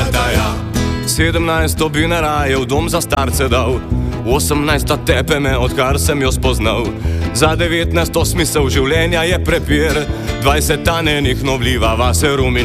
da ja. 17 bi naraje v dom za starce dal, 18 tepe me, odkar sem jo spoznal. Za 19 smisel življenja je prepir, 20 nenih novljiva vase rumin.